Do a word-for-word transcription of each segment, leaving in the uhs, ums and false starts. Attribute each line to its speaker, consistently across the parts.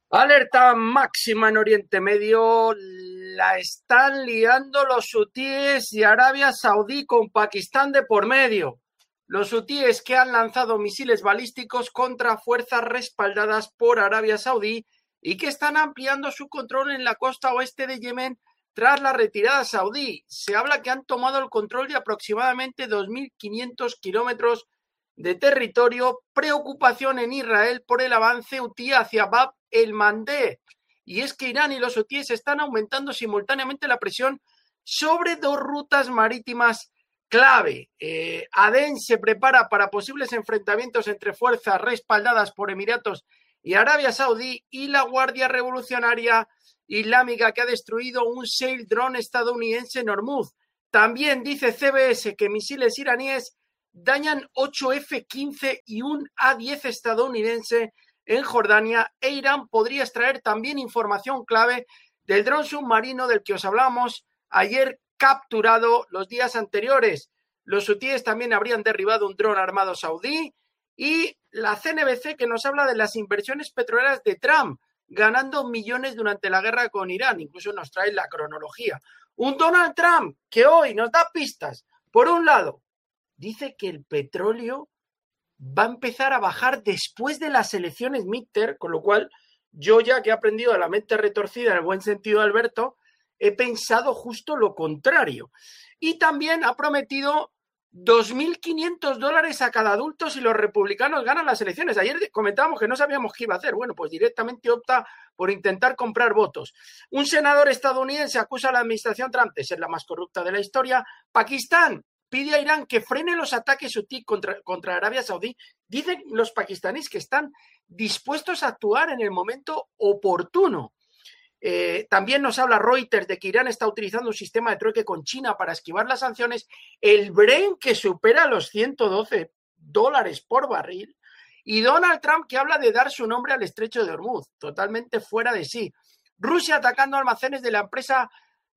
Speaker 1: Alerta máxima en Oriente Medio, la están liando los hutíes y Arabia Saudí con Pakistán de por medio. Los hutíes que han lanzado misiles balísticos contra fuerzas respaldadas por Arabia Saudí y que están ampliando su control en la costa oeste de Yemen tras la retirada saudí. Se habla que han tomado el control de aproximadamente dos mil quinientos kilómetros de territorio. Preocupación en Israel por el avance hutí hacia Bab el-Mandeb. Y es que Irán y los hutíes están aumentando simultáneamente la presión sobre dos rutas marítimas clave. Eh, Adén se prepara para posibles enfrentamientos entre fuerzas respaldadas por Emiratos y Arabia Saudí, y la Guardia Revolucionaria Islámica que ha destruido un Sail drone estadounidense en Hormuz. También dice C B S que misiles iraníes dañan ocho F quince y un A diez estadounidense en Jordania, e Irán podría extraer también información clave del dron submarino del que os hablamos ayer, capturado los días anteriores. Los hutíes también habrían derribado un dron armado saudí, y la C N B C que nos habla de las inversiones petroleras de Trump, ganando millones durante la guerra con Irán. Incluso nos trae la cronología. Un Donald Trump que hoy nos da pistas. Por un lado, dice que el petróleo va a empezar a bajar después de las elecciones midterm, con lo cual yo, ya que he aprendido de la mente retorcida en el buen sentido de Alberto, he pensado justo lo contrario. Y también ha prometido dos mil quinientos dólares a cada adulto si los republicanos ganan las elecciones. Ayer comentábamos que no sabíamos qué iba a hacer. Bueno, pues directamente opta por intentar comprar votos. Un senador estadounidense acusa a la administración Trump de ser la más corrupta de la historia. Pakistán pide a Irán que frene los ataques hutí contra, contra Arabia Saudí. Dicen los pakistaníes que están dispuestos a actuar en el momento oportuno. Eh, también nos habla Reuters de que Irán está utilizando un sistema de trueque con China para esquivar las sanciones. El Brent que supera los ciento doce dólares por barril. Y Donald Trump que habla de dar su nombre al estrecho de Hormuz, totalmente fuera de sí. Rusia atacando almacenes de la empresa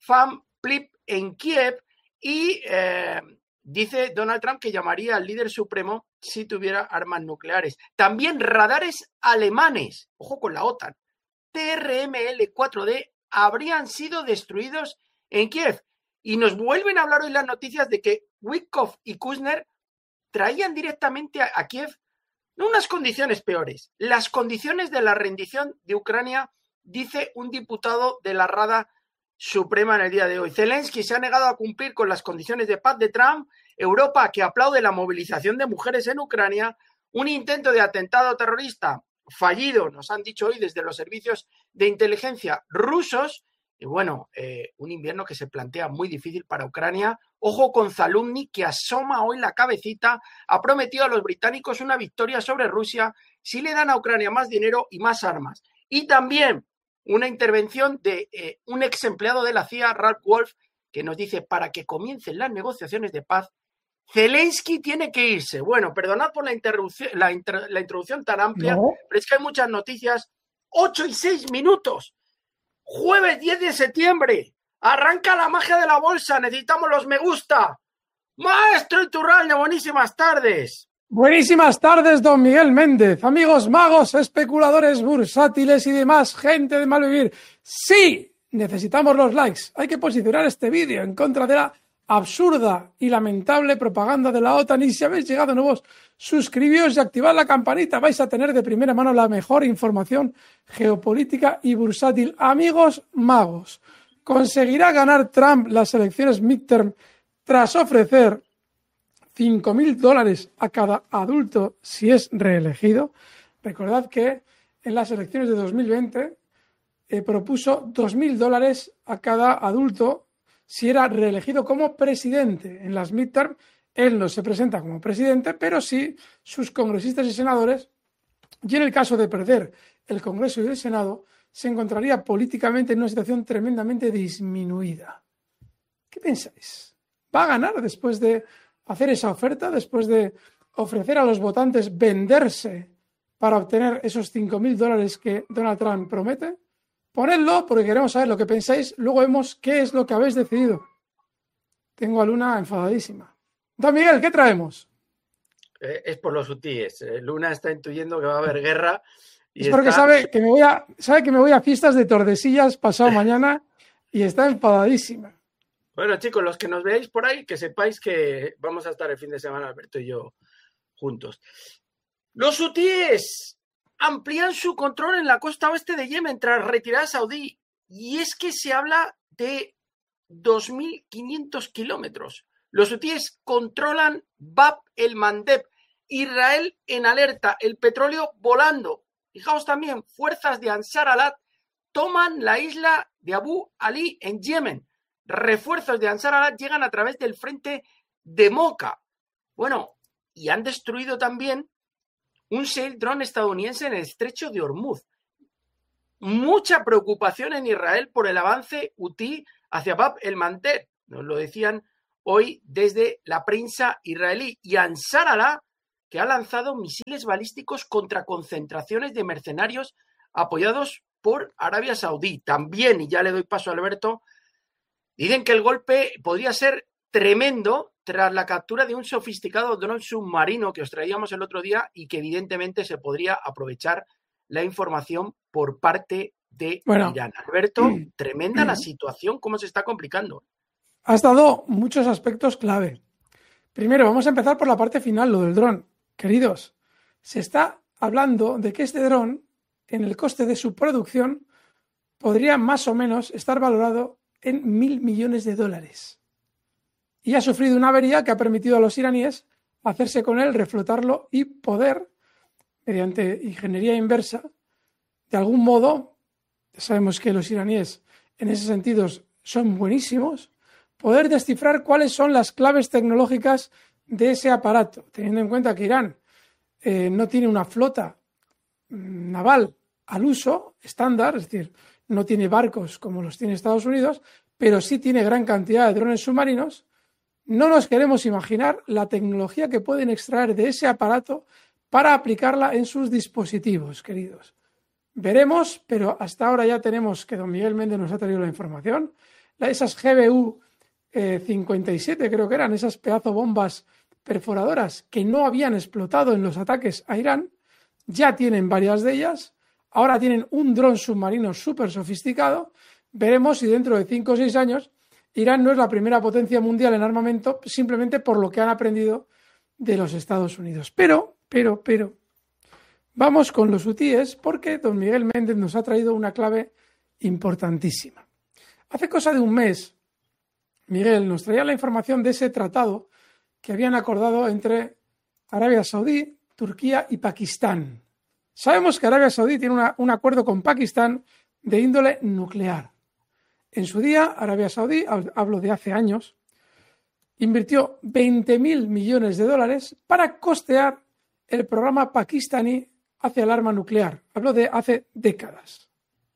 Speaker 1: Famplip en Kiev. Y eh, dice Donald Trump que llamaría al líder supremo si tuviera armas nucleares. También radares alemanes, ojo con la OTAN, T R M L cuatro D, habrían sido destruidos en Kiev. Y nos vuelven a hablar hoy las noticias de que Witkoff y Kushner traían directamente a, a Kiev no unas condiciones peores, las condiciones de la rendición de Ucrania, dice un diputado de la Rada Suprema en el día de hoy. Zelensky se ha negado a cumplir con las condiciones de paz de Trump. Europa que aplaude la movilización de mujeres en Ucrania. Un intento de atentado terrorista fallido, nos han dicho hoy desde los servicios de inteligencia rusos. Y bueno, eh, un invierno que se plantea muy difícil para Ucrania. Ojo con Zaluzny, que asoma hoy la cabecita. Ha prometido a los británicos una victoria sobre Rusia si le dan a Ucrania más dinero y más armas. Y también una intervención de eh, un ex empleado de la C I A, Ralph Wolf, que nos dice: para que comiencen las negociaciones de paz, Zelensky tiene que irse. Bueno, perdonad por la, la, inter la introducción tan amplia, no. Pero es que hay muchas noticias. ocho y seis minutos. Jueves diez de septiembre. Arranca la magia de la bolsa. Necesitamos los me gusta. Maestro Iturralde, buenísimas tardes.
Speaker 2: Buenísimas tardes, don Miguel Méndez. Amigos magos, especuladores bursátiles y demás gente de malvivir. Sí, necesitamos los likes. Hay que posicionar este vídeo en contra de la absurda y lamentable propaganda de la OTAN. Y si habéis llegado nuevos, suscribíos y activad la campanita. Vais a tener de primera mano la mejor información geopolítica y bursátil. Amigos magos, ¿conseguirá ganar Trump las elecciones midterm tras ofrecer cinco mil dólares a cada adulto si es reelegido? Recordad que en las elecciones de dos mil veinte eh, propuso dos mil dólares a cada adulto si era reelegido como presidente. En las midterm él no se presenta como presidente, pero sí sus congresistas y senadores, y en el caso de perder el Congreso y el Senado, se encontraría políticamente en una situación tremendamente disminuida. ¿Qué pensáis? ¿Va a ganar después de hacer esa oferta, después de ofrecer a los votantes venderse para obtener esos cinco mil dólares que Donald Trump promete? Ponedlo porque queremos saber lo que pensáis. Luego vemos qué es lo que habéis decidido. Tengo a Luna enfadadísima. Don Miguel, ¿qué traemos?
Speaker 1: Eh, es por los hutíes. Eh, Luna está intuyendo que va a haber guerra Y
Speaker 2: es porque
Speaker 1: está...
Speaker 2: sabe que, me voy a, sabe que me voy a fiestas de Tordesillas pasado mañana y está enfadadísima.
Speaker 1: Bueno, chicos, los que nos veáis por ahí, que sepáis que vamos a estar el fin de semana, Alberto y yo, juntos. Los hutíes amplían su control en la costa oeste de Yemen tras retirada saudí. Y es que se habla de dos mil quinientos kilómetros. Los hutíes controlan Bab el Mandeb. Israel en alerta, el petróleo volando. Fijaos también, fuerzas de Ansar al toman la isla de Abu Ali en Yemen. Refuerzos de Ansar al llegan a través del frente de Moca. Bueno, y han destruido también un sail drone estadounidense en el estrecho de Hormuz. Mucha preocupación en Israel por el avance hutí hacia Bab el Mandeb. Nos lo decían hoy desde la prensa israelí. Y Ansar al que ha lanzado misiles balísticos contra concentraciones de mercenarios apoyados por Arabia Saudí. También, y ya le doy paso a Alberto, dicen que el golpe podría ser tremendo tras la captura de un sofisticado dron submarino que os traíamos el otro día y que evidentemente se podría aprovechar la información por parte de bueno, Irán. Alberto, mm, tremenda mm, la situación, cómo se está complicando.
Speaker 2: Has dado muchos aspectos clave. Primero, vamos a empezar por la parte final, lo del dron. Queridos, se está hablando de que este dron, en el coste de su producción, podría más o menos estar valorado en mil millones de dólares. Y ha sufrido una avería que ha permitido a los iraníes hacerse con él, reflotarlo y poder, mediante ingeniería inversa, de algún modo, sabemos que los iraníes en ese sentido son buenísimos, poder descifrar cuáles son las claves tecnológicas de ese aparato, teniendo en cuenta que Irán eh, no tiene una flota naval al uso estándar, es decir, no tiene barcos como los tiene Estados Unidos, pero sí tiene gran cantidad de drones submarinos. No nos queremos imaginar la tecnología que pueden extraer de ese aparato para aplicarla en sus dispositivos, queridos. Veremos, pero hasta ahora ya tenemos que don Miguel Méndez nos ha traído la información. Esas G B U eh, cincuenta y siete, creo que eran, esas pedazo bombas perforadoras que no habían explotado en los ataques a Irán, ya tienen varias de ellas. Ahora tienen un dron submarino súper sofisticado. Veremos si dentro de cinco o seis años Irán no es la primera potencia mundial en armamento simplemente por lo que han aprendido de los Estados Unidos. Pero, pero, pero, vamos con los hutíes porque don Miguel Méndez nos ha traído una clave importantísima. Hace cosa de un mes, Miguel nos traía la información de ese tratado que habían acordado entre Arabia Saudí, Turquía y Pakistán. Sabemos que Arabia Saudí tiene una, un acuerdo con Pakistán de índole nuclear. En su día, Arabia Saudí, hablo de hace años, invirtió veinte mil millones de dólares para costear el programa pakistaní hacia el arma nuclear. Hablo de hace décadas.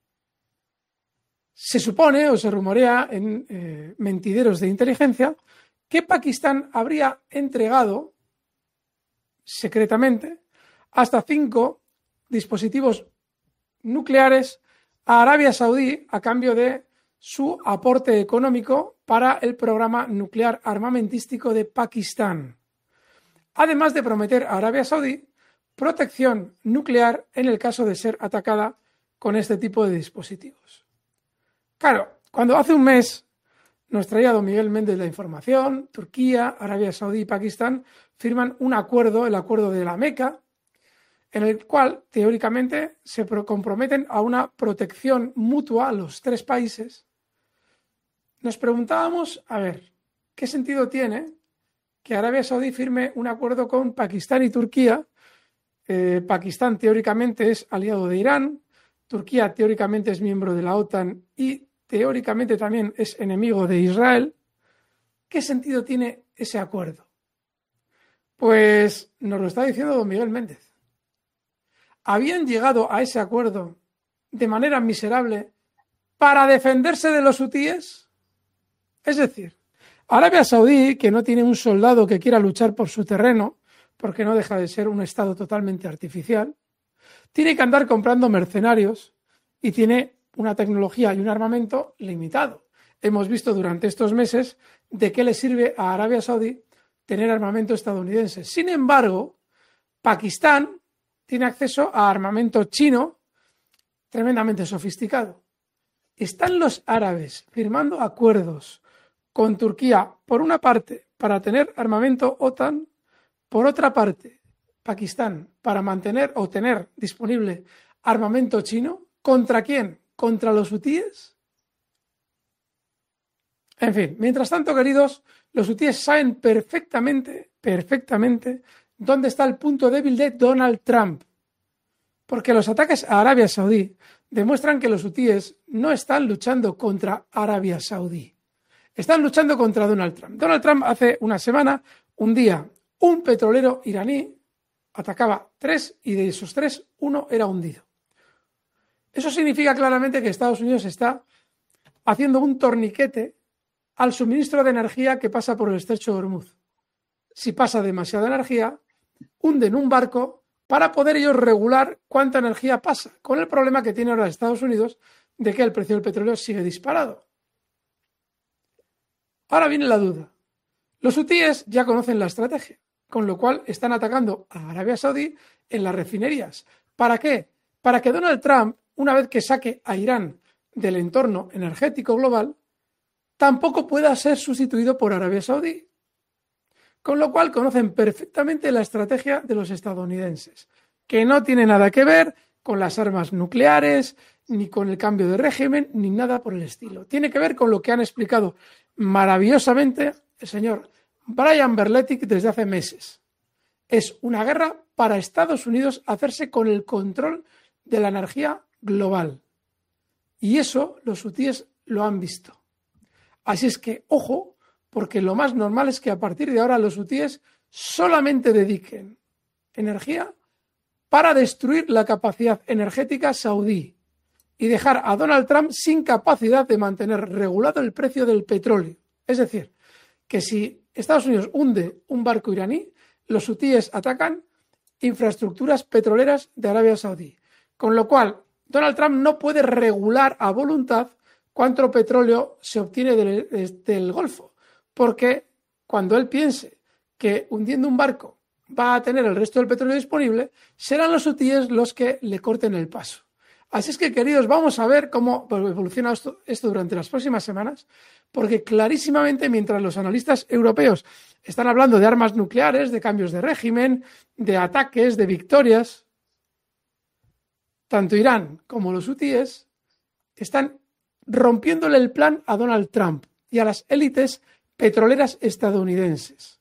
Speaker 2: Se supone o se rumorea en eh, mentideros de inteligencia que Pakistán habría entregado secretamente hasta cinco dispositivos nucleares a Arabia Saudí a cambio de su aporte económico para el programa nuclear armamentístico de Pakistán, además de prometer a Arabia Saudí protección nuclear en el caso de ser atacada con este tipo de dispositivos. Claro, cuando hace un mes nos traía don Miguel Méndez la información, Turquía, Arabia Saudí y Pakistán firman un acuerdo, el acuerdo de la Meca, en el cual teóricamente se comprometen a una protección mutua a los tres países. Nos preguntábamos, a ver, ¿qué sentido tiene que Arabia Saudí firme un acuerdo con Pakistán y Turquía? Eh, Pakistán teóricamente es aliado de Irán, Turquía teóricamente es miembro de la OTAN y teóricamente también es enemigo de Israel. ¿Qué sentido tiene ese acuerdo? Pues nos lo está diciendo don Miguel Méndez. Habían llegado a ese acuerdo de manera miserable para defenderse de los hutíes. Es decir, Arabia Saudí, que no tiene un soldado que quiera luchar por su terreno, porque no deja de ser un estado totalmente artificial, tiene que andar comprando mercenarios y tiene una tecnología y un armamento limitado. Hemos visto durante estos meses de qué le sirve a Arabia Saudí tener armamento estadounidense. Sin embargo, Pakistán tiene acceso a armamento chino tremendamente sofisticado. Están los árabes firmando acuerdos con Turquía, por una parte, para tener armamento OTAN, por otra parte, Pakistán, para mantener o tener disponible armamento chino. ¿Contra quién? ¿Contra los hutíes? En fin, mientras tanto, queridos, los hutíes saben perfectamente, perfectamente, dónde está el punto débil de Donald Trump. Porque los ataques a Arabia Saudí demuestran que los hutíes no están luchando contra Arabia Saudí. Están luchando contra Donald Trump. Donald Trump hace una semana, un día, un petrolero iraní atacaba tres y de esos tres, uno era hundido. Eso significa claramente que Estados Unidos está haciendo un torniquete al suministro de energía que pasa por el estrecho de Hormuz. Si pasa demasiada energía, hunden un barco para poder ellos regular cuánta energía pasa, con el problema que tiene ahora Estados Unidos de que el precio del petróleo sigue disparado. Ahora viene la duda. Los hutíes ya conocen la estrategia, con lo cual están atacando a Arabia Saudí en las refinerías. ¿Para qué? Para que Donald Trump, una vez que saque a Irán del entorno energético global, tampoco pueda ser sustituido por Arabia Saudí. Con lo cual conocen perfectamente la estrategia de los estadounidenses, que no tiene nada que ver con las armas nucleares, ni con el cambio de régimen, ni nada por el estilo. Tiene que ver con lo que han explicado maravillosamente el señor Brian Berletic desde hace meses. Es una guerra para Estados Unidos hacerse con el control de la energía global. Y eso los hutíes lo han visto. Así es que, ojo, porque lo más normal es que a partir de ahora los hutíes solamente dediquen energía para destruir la capacidad energética saudí y dejar a Donald Trump sin capacidad de mantener regulado el precio del petróleo. Es decir, que si Estados Unidos hunde un barco iraní, los hutíes atacan infraestructuras petroleras de Arabia Saudí. Con lo cual, Donald Trump no puede regular a voluntad cuánto petróleo se obtiene del, del Golfo, porque cuando él piense que hundiendo un barco va a tener el resto del petróleo disponible, serán los hutíes los que le corten el paso. Así es que, queridos, vamos a ver cómo evoluciona esto, esto durante las próximas semanas, porque clarísimamente mientras los analistas europeos están hablando de armas nucleares, de cambios de régimen, de ataques, de victorias, tanto Irán como los hutíes están rompiéndole el plan a Donald Trump y a las élites petroleras estadounidenses.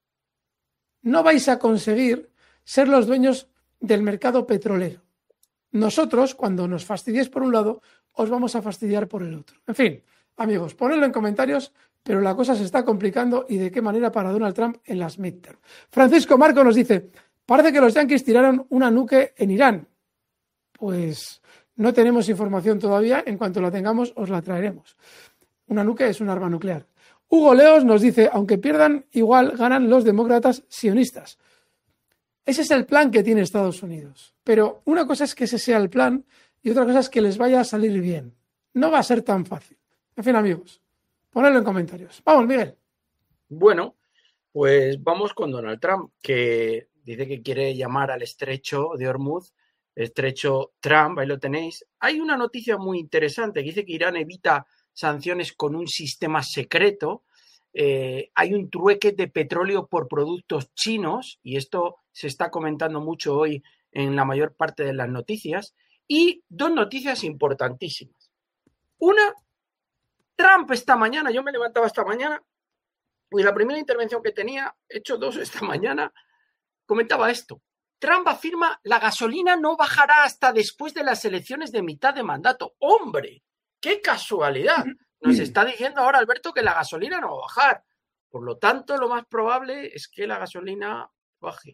Speaker 2: No vais a conseguir ser los dueños del mercado petrolero. Nosotros, cuando nos fastidiéis por un lado, os vamos a fastidiar por el otro. En fin, amigos, ponedlo en comentarios, pero la cosa se está complicando y de qué manera para Donald Trump en las midterm. Francisco Marco nos dice, parece que los yanquis tiraron una nuke en Irán. Pues no tenemos información todavía, en cuanto la tengamos os la traeremos. Una nuke es un arma nuclear. Hugo Leos nos dice, aunque pierdan, igual ganan los demócratas sionistas. Ese es el plan que tiene Estados Unidos. Pero una cosa es que ese sea el plan y otra cosa es que les vaya a salir bien. No va a ser tan fácil. En fin, amigos, ponedlo en comentarios. Vamos, Miguel.
Speaker 1: Bueno, pues vamos con Donald Trump, que dice que quiere llamar al estrecho de Hormuz, estrecho Trump, ahí lo tenéis. Hay una noticia muy interesante que dice que Irán evita sanciones con un sistema secreto. Eh, hay un trueque de petróleo por productos chinos y esto se está comentando mucho hoy en la mayor parte de las noticias. Y dos noticias importantísimas. Una, Trump esta mañana, yo me levantaba esta mañana y la primera intervención que tenía, he hecho dos esta mañana, comentaba esto. Trump afirma la gasolina no bajará hasta después de las elecciones de mitad de mandato. ¡Hombre! ¡Qué casualidad! Nos está diciendo ahora Alberto que la gasolina no va a bajar. Por lo tanto, lo más probable es que la gasolina baje.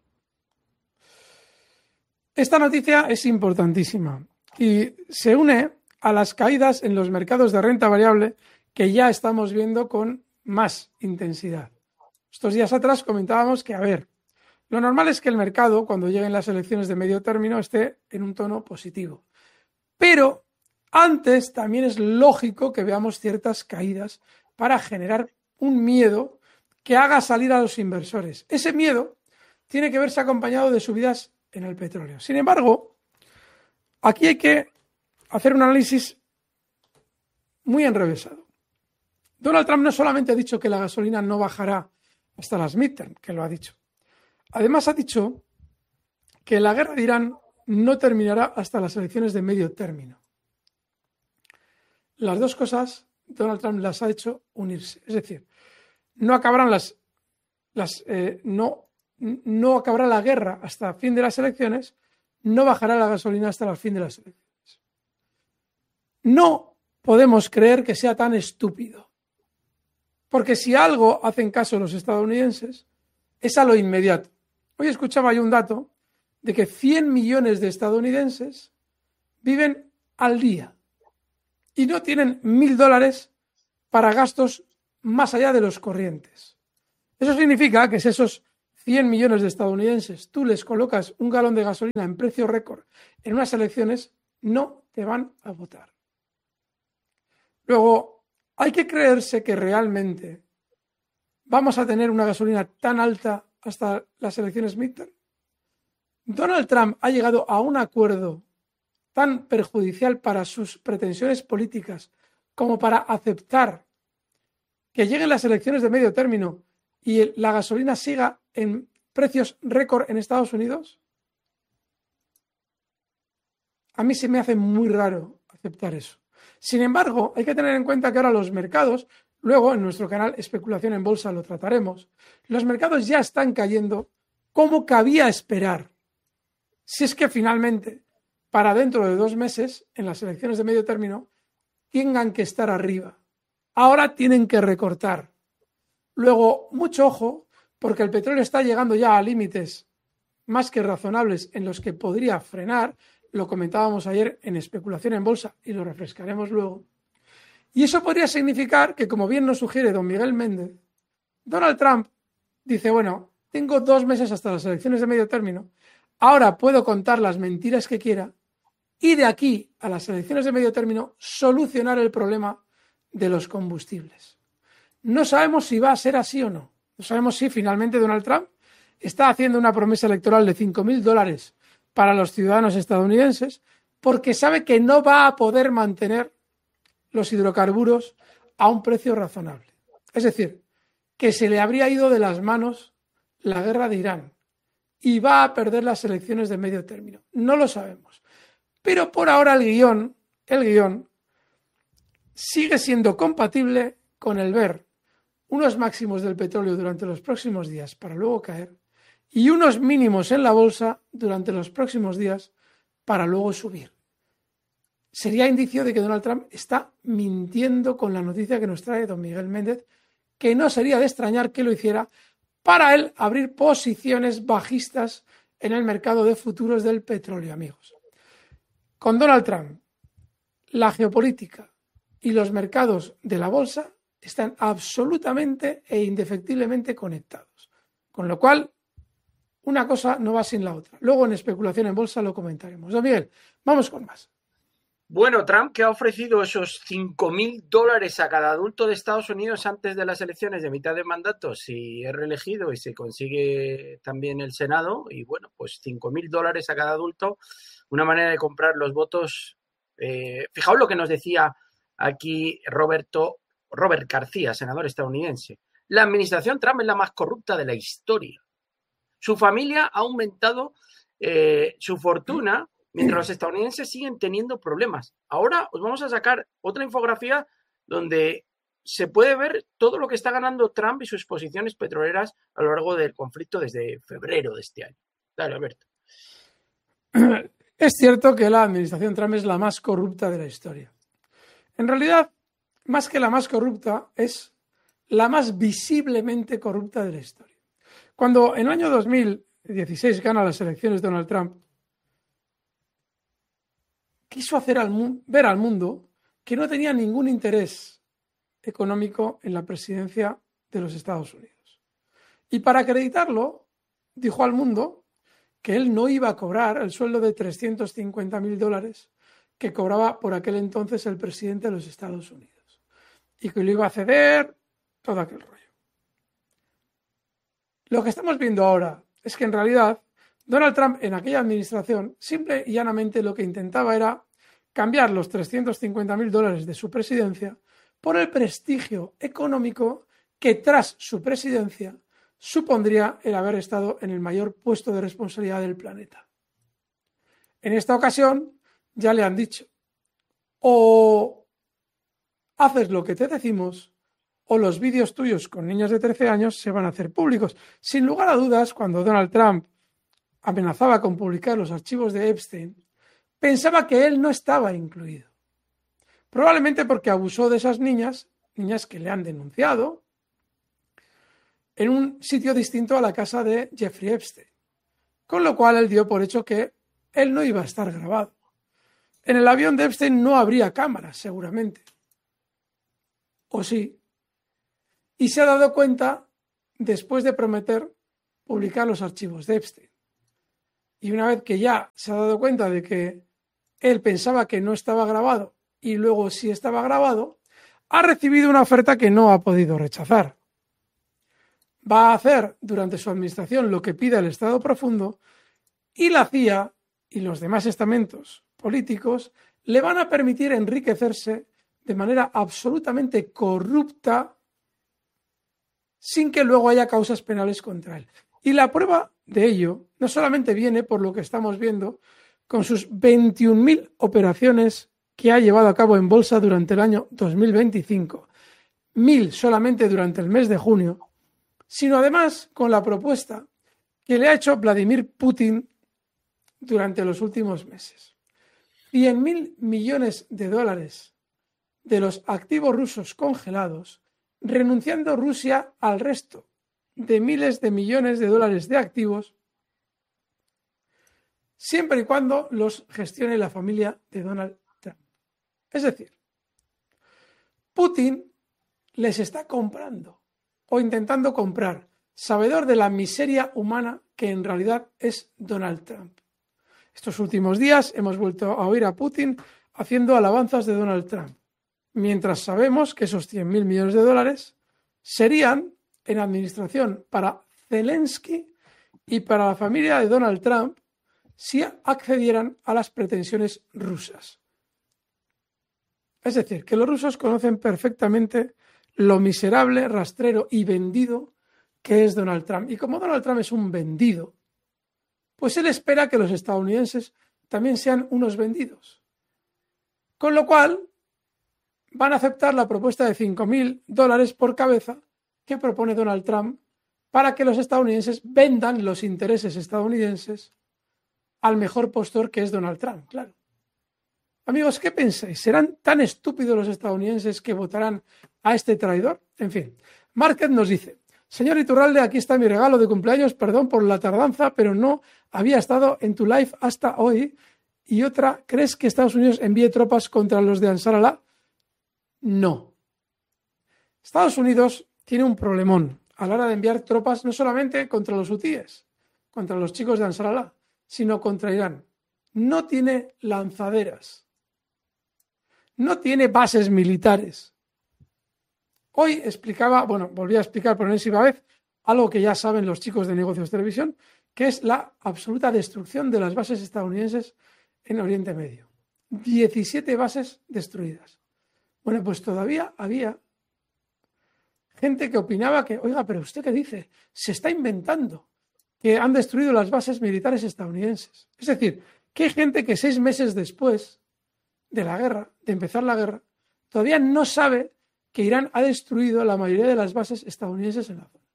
Speaker 2: Esta noticia es importantísima y se une a las caídas en los mercados de renta variable que ya estamos viendo con más intensidad. Estos días atrás comentábamos que, a ver, lo normal es que el mercado, cuando lleguen las elecciones de medio término, esté en un tono positivo. Pero antes también es lógico que veamos ciertas caídas para generar un miedo que haga salir a los inversores. Ese miedo tiene que verse acompañado de subidas en el petróleo. Sin embargo, aquí hay que hacer un análisis muy enrevesado. Donald Trump no solamente ha dicho que la gasolina no bajará hasta las midterm, que lo ha dicho. Además ha dicho que la guerra de Irán no terminará hasta las elecciones de medio término. Las dos cosas Donald Trump las ha hecho unirse. Es decir, no acabarán las, las eh, no, no acabará la guerra hasta el fin de las elecciones, no bajará la gasolina hasta el fin de las elecciones. No podemos creer que sea tan estúpido. Porque si algo hacen caso los estadounidenses, es a lo inmediato. Hoy escuchaba yo un dato de que cien millones de estadounidenses viven al día y no tienen mil dólares para gastos más allá de los corrientes. Eso significa que si esos cien millones de estadounidenses tú les colocas un galón de gasolina en precio récord en unas elecciones, no te van a votar. Luego, hay que creerse que realmente vamos a tener una gasolina tan alta hasta las elecciones midterm. Donald Trump ha llegado a un acuerdo tan perjudicial para sus pretensiones políticas como para aceptar que lleguen las elecciones de medio término y la gasolina siga en precios récord en Estados Unidos. A mí se me hace muy raro aceptar eso. Sin embargo, hay que tener en cuenta que ahora los mercados, luego en nuestro canal Especulación en Bolsa lo trataremos, los mercados ya están cayendo como cabía esperar. Si es que finalmente, para dentro de dos meses, en las elecciones de medio término, tengan que estar arriba. Ahora tienen que recortar. Luego, mucho ojo, porque el petróleo está llegando ya a límites más que razonables en los que podría frenar. Lo comentábamos ayer en Especulación en Bolsa y lo refrescaremos luego. Y eso podría significar que, como bien nos sugiere don Miguel Méndez, Donald Trump dice, bueno, tengo dos meses hasta las elecciones de medio término, ahora puedo contar las mentiras que quiera y de aquí a las elecciones de medio término solucionar el problema de los combustibles. No sabemos si va a ser así o no. No sabemos si finalmente Donald Trump está haciendo una promesa electoral de cinco mil dólares para los ciudadanos estadounidenses porque sabe que no va a poder mantener los hidrocarburos a un precio razonable. Es decir, que se le habría ido de las manos la guerra de Irán y va a perder las elecciones de medio término. No lo sabemos. Pero por ahora el guión, el guión sigue siendo compatible con el ver unos máximos del petróleo durante los próximos días para luego caer y unos mínimos en la bolsa durante los próximos días para luego subir. Sería indicio de que Donald Trump está mintiendo con la noticia que nos trae don Miguel Méndez, que no sería de extrañar que lo hiciera para él abrir posiciones bajistas en el mercado de futuros del petróleo, amigos. Con Donald Trump, la geopolítica y los mercados de la bolsa están absolutamente e indefectiblemente conectados. Con lo cual, una cosa no va sin la otra. Luego en Especulación en Bolsa lo comentaremos. Don Miguel, vamos con más.
Speaker 1: Bueno, Trump, que ha ofrecido esos cinco mil dólares a cada adulto de Estados Unidos antes de las elecciones de mitad de mandato, si es reelegido y se consigue también el Senado, y bueno, pues cinco mil dólares a cada adulto, una manera de comprar los votos. Eh, fijaos lo que nos decía aquí Roberto, Robert García, senador estadounidense. La administración Trump es la más corrupta de la historia. Su familia ha aumentado eh, su fortuna mientras los estadounidenses siguen teniendo problemas. Ahora os vamos a sacar otra infografía donde se puede ver todo lo que está ganando Trump y sus posiciones petroleras a lo largo del conflicto desde febrero de este año. Dale, Alberto.
Speaker 2: Es cierto que la administración Trump es la más corrupta de la historia. En realidad, más que la más corrupta, es la más visiblemente corrupta de la historia. Cuando en el año dos mil dieciséis gana las elecciones Donald Trump, quiso hacer al mu- ver al mundo que no tenía ningún interés económico en la presidencia de los Estados Unidos. Y para acreditarlo, dijo al mundo que él no iba a cobrar el sueldo de trescientos cincuenta mil dólares que cobraba por aquel entonces el presidente de los Estados Unidos. Y que lo iba a ceder, todo aquel rollo. Lo que estamos viendo ahora es que en realidad Donald Trump en aquella administración simple y llanamente lo que intentaba era cambiar los trescientos cincuenta mil dólares de su presidencia por el prestigio económico que tras su presidencia supondría el haber estado en el mayor puesto de responsabilidad del planeta. En esta ocasión ya le han dicho, o haces lo que te decimos o los vídeos tuyos con niñas de trece años se van a hacer públicos. Sin lugar a dudas, cuando Donald Trump amenazaba con publicar los archivos de Epstein, pensaba que él no estaba incluido. Probablemente porque abusó de esas niñas, niñas que le han denunciado, en un sitio distinto a la casa de Jeffrey Epstein. Con lo cual él dio por hecho que él no iba a estar grabado. En el avión de Epstein no habría cámaras, seguramente. ¿O sí? Y se ha dado cuenta después de prometer publicar los archivos de Epstein. Y una vez que ya se ha dado cuenta de que él pensaba que no estaba grabado y luego sí estaba grabado, ha recibido una oferta que no ha podido rechazar. Va a hacer durante su administración lo que pide el Estado Profundo y la C I A y los demás estamentos políticos le van a permitir enriquecerse de manera absolutamente corrupta sin que luego haya causas penales contra él. Y la prueba de ello no solamente viene por lo que estamos viendo con sus veintiún mil operaciones que ha llevado a cabo en bolsa durante el año dos mil veinticinco, mil solamente durante el mes de junio, sino además con la propuesta que le ha hecho Vladimir Putin durante los últimos meses. cien mil millones de dólares de los activos rusos congelados, renunciando Rusia al resto de miles de millones de dólares de activos, siempre y cuando los gestione la familia de Donald Trump. Es decir, Putin les está comprando o intentando comprar, sabedor de la miseria humana que en realidad es Donald Trump. Estos últimos días hemos vuelto a oír a Putin haciendo alabanzas de Donald Trump, mientras sabemos que esos cien mil millones de dólares serían en administración para Zelensky y para la familia de Donald Trump si accedieran a las pretensiones rusas. Es decir, que los rusos conocen perfectamente lo miserable, rastrero y vendido que es Donald Trump. Y como Donald Trump es un vendido, pues él espera que los estadounidenses también sean unos vendidos. Con lo cual, van a aceptar la propuesta de cinco mil dólares por cabeza que propone Donald Trump para que los estadounidenses vendan los intereses estadounidenses al mejor postor que es Donald Trump, claro. Amigos, ¿qué pensáis? ¿Serán tan estúpidos los estadounidenses que votarán a este traidor? En fin, Market nos dice: señor Iturralde, aquí está mi regalo de cumpleaños, perdón por la tardanza, pero no había estado en tu live hasta hoy. Y otra, ¿crees que Estados Unidos envíe tropas contra los de Ansar Allah? No. Estados Unidos tiene un problemón a la hora de enviar tropas no solamente contra los hutíes, contra los chicos de Ansar Allah, sino contra Irán. No tiene lanzaderas. No tiene bases militares. Hoy explicaba, bueno, volví a explicar por enésima vez algo que ya saben los chicos de Negocios Televisión, que es la absoluta destrucción de las bases estadounidenses en Oriente Medio. diecisiete bases destruidas. Bueno, pues todavía había gente que opinaba que, oiga, pero ¿usted qué dice? Se está inventando que han destruido las bases militares estadounidenses. Es decir, que hay gente que seis meses después de la guerra, de empezar la guerra, todavía no sabe que Irán ha destruido la mayoría de las bases estadounidenses en la zona.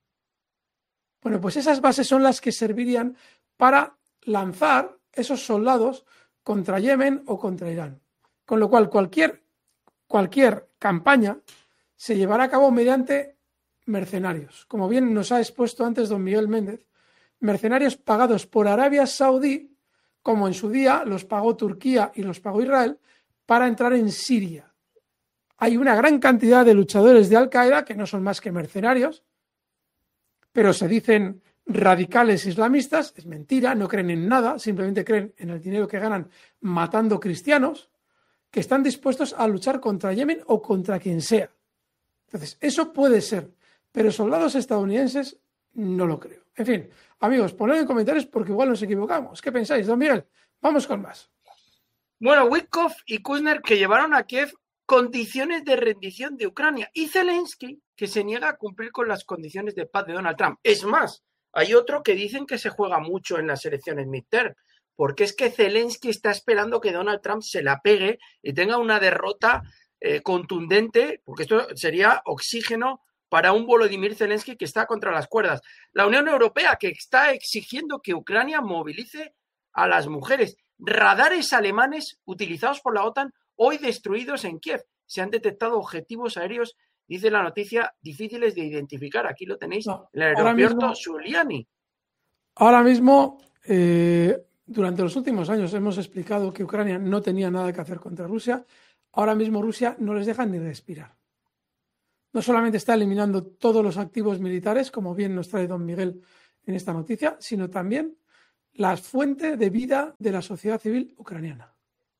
Speaker 2: Bueno, pues esas bases son las que servirían para lanzar esos soldados contra Yemen o contra Irán. Con lo cual, cualquier, cualquier campaña se llevará a cabo mediante mercenarios. Como bien nos ha expuesto antes don Miguel Méndez, mercenarios pagados por Arabia Saudí, como en su día los pagó Turquía y los pagó Israel, para entrar en Siria. Hay una gran cantidad de luchadores de Al-Qaeda que no son más que mercenarios, pero se dicen radicales islamistas. Es mentira, no creen en nada, simplemente creen en el dinero que ganan matando cristianos, que están dispuestos a luchar contra Yemen o contra quien sea. Entonces, eso puede ser, pero soldados estadounidenses no lo creo. En fin, amigos, poned en comentarios porque igual nos equivocamos. ¿Qué pensáis, don Miguel? Vamos con más.
Speaker 1: Bueno, Witkoff y Kushner que llevaron a Kiev condiciones de rendición de Ucrania y Zelensky que se niega a cumplir con las condiciones de paz de Donald Trump. Es más, hay otro que dicen que se juega mucho en las elecciones midterm, porque es que Zelensky está esperando que Donald Trump se la pegue y tenga una derrota eh, contundente, porque esto sería oxígeno para un Volodymyr Zelensky que está contra las cuerdas. La Unión Europea que está exigiendo que Ucrania movilice a las mujeres. Radares alemanes utilizados por la OTAN hoy destruidos en Kiev. Se han detectado objetivos aéreos, dice la noticia, difíciles de identificar. Aquí lo tenéis,
Speaker 2: No,
Speaker 1: en el aeropuerto Giuliani.
Speaker 2: Ahora mismo, eh, durante los últimos años hemos explicado que Ucrania no tenía nada que hacer contra Rusia. Ahora mismo Rusia no les deja ni respirar. No solamente está eliminando todos los activos militares, como bien nos trae don Miguel en esta noticia, sino también la fuente de vida de la sociedad civil ucraniana.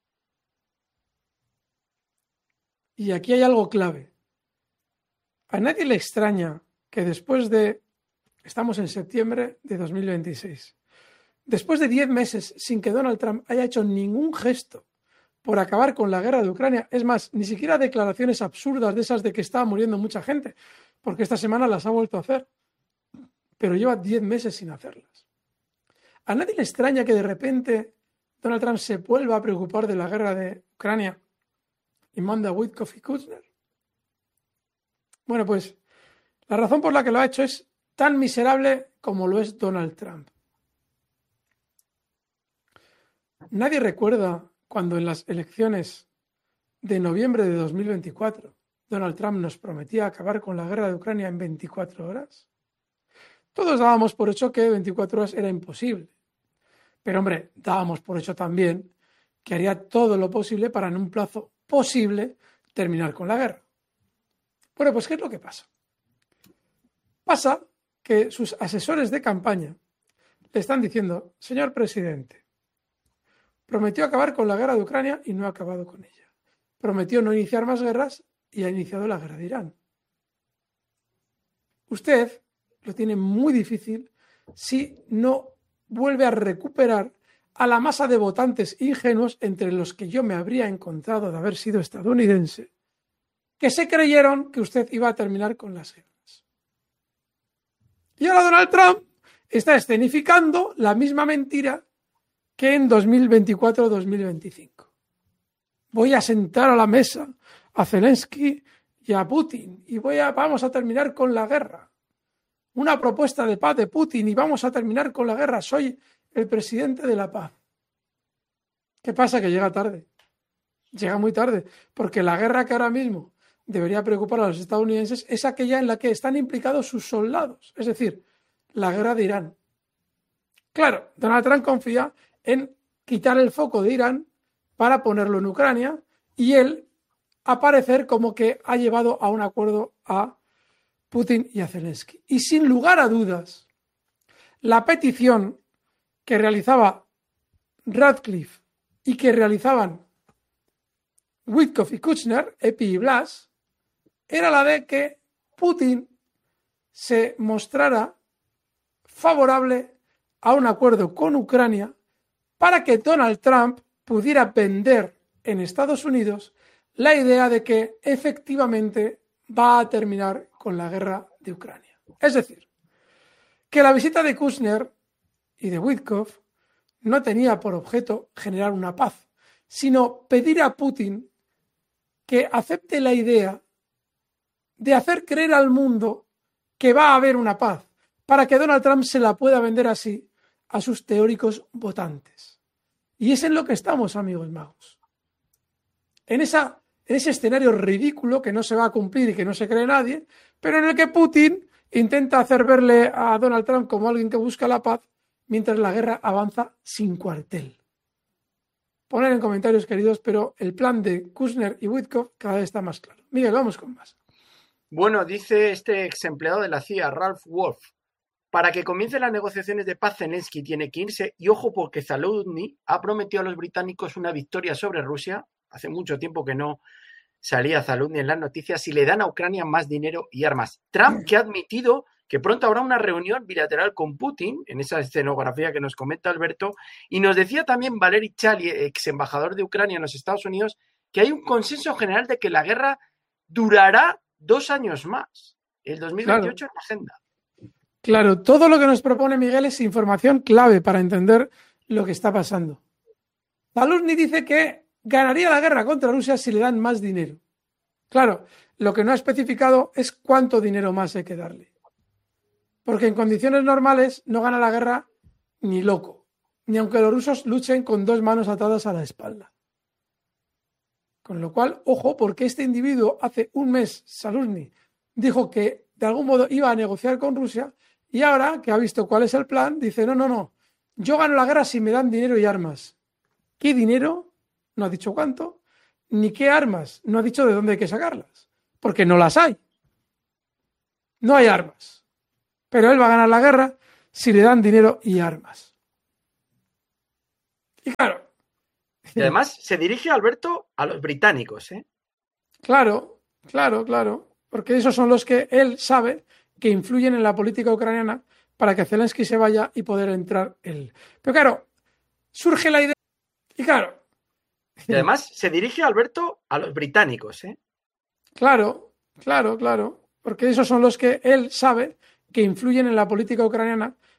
Speaker 2: Y aquí hay algo clave. A nadie le extraña que después de, estamos en septiembre de dos mil veintiséis, después de diez meses sin que Donald Trump haya hecho ningún gesto por acabar con la guerra de Ucrania, es más, ni siquiera declaraciones absurdas de esas de que estaba muriendo mucha gente, porque esta semana las ha vuelto a hacer, pero lleva diez meses sin hacerlas. ¿A nadie le extraña que de repente Donald Trump se vuelva a preocupar de la guerra de Ucrania y manda a Witkoff y Kushner? Bueno, pues la razón por la que lo ha hecho es tan miserable como lo es Donald Trump. Nadie recuerda cuando en las elecciones de noviembre de dos mil veinticuatro Donald Trump nos prometía acabar con la guerra de Ucrania en veinticuatro horas. Todos dábamos por hecho que veinticuatro horas era imposible. Pero hombre, dábamos por hecho también que haría todo lo posible para en un plazo posible terminar con la guerra. Bueno, pues ¿qué es lo que pasa? Pasa que sus asesores de campaña le están diciendo, señor presidente, prometió acabar con la guerra de Ucrania y no ha acabado con ella. Prometió no iniciar más guerras y ha iniciado la guerra de Irán. Usted lo tiene muy difícil si no vuelve a recuperar a la masa de votantes ingenuos entre los que yo me habría encontrado de haber sido estadounidense, que se creyeron que usted iba a terminar con las guerras. Y ahora Donald Trump está escenificando la misma mentira que en dos mil veinticuatro dos mil veinticinco. Voy a sentar a la mesa a Zelensky y a Putin y voy a, vamos a terminar con la guerra. Una propuesta de paz de Putin y vamos a terminar con la guerra. Soy el presidente de la paz. ¿Qué pasa? Que llega tarde. Llega muy tarde, porque la guerra que ahora mismo debería preocupar a los estadounidenses es aquella en la que están implicados sus soldados, es decir, la guerra de Irán. Claro, Donald Trump confía en quitar el foco de Irán para ponerlo en Ucrania y él aparecer como que ha llevado a un acuerdo a Putin y a Zelensky. Y sin lugar a dudas, la petición que realizaba Radcliffe y que realizaban Witkoff y Kushner, Epi y Blas, era la de que Putin se mostrara favorable a un acuerdo con Ucrania para que Donald Trump pudiera vender en Estados Unidos la idea de que efectivamente va a terminar con la guerra de Ucrania. Es decir, que la visita de Kushner y de Witkoff no tenía por objeto generar una paz, sino pedir a Putin que acepte la idea de hacer creer al mundo que va a haber una paz, para que Donald Trump se la pueda vender así a sus teóricos votantes. Y es en lo que estamos, amigos magos. En, esa, en ese escenario ridículo que no se va a cumplir y que no se cree nadie, pero en el que Putin intenta hacer verle a Donald Trump como alguien que busca la paz, mientras la guerra avanza sin cuartel. Poner en comentarios, queridos, pero el plan de Kushner y Witkoff cada vez está más claro. Miguel, vamos con más.
Speaker 1: Bueno, dice este ex empleado de la C I A, Ralph Wolf, para que comiencen las negociaciones de paz, Zelensky tiene que irse, y ojo porque Zaluzny ha prometido a los británicos una victoria sobre Rusia. Hace mucho tiempo que no salía Zaluzny en las noticias, si le dan a Ucrania más dinero y armas. Trump, que ha admitido que pronto habrá una reunión bilateral con Putin, en esa escenografía que nos comenta Alberto, y nos decía también Valery Chali, ex embajador de Ucrania en los Estados Unidos, que hay un consenso general de que la guerra durará dos años más, el dos mil veintiocho claro. En la agenda.
Speaker 2: Claro, todo lo que nos propone Miguel es información clave para entender lo que está pasando. Zaluzny dice que ganaría la guerra contra Rusia si le dan más dinero. Claro, lo que no ha especificado es cuánto dinero más hay que darle. Porque en condiciones normales no gana la guerra ni loco, ni aunque los rusos luchen con dos manos atadas a la espalda. Con lo cual, ojo, porque este individuo hace un mes, Zaluzny, dijo que de algún modo iba a negociar con Rusia y ahora que ha visto cuál es el plan, dice, no, no, no, yo gano la guerra si me dan dinero y armas. ¿Qué dinero? No ha dicho cuánto. Ni qué armas. No ha dicho de dónde hay que sacarlas. Porque no las hay. No hay armas. Pero él va a ganar la guerra si le dan dinero y armas. Y claro.
Speaker 1: Y además se dirige, Alberto, a los británicos, ¿eh?
Speaker 2: Claro, claro, claro. Porque esos son los que él sabe que influyen en la política ucraniana para que Zelensky se vaya y poder entrar él. Pero claro, surge la idea. Y claro.
Speaker 1: Y además se dirige, Alberto, a los británicos, ¿eh?
Speaker 2: Claro, claro, claro. Porque esos son los que él sabe que influyen en la política ucraniana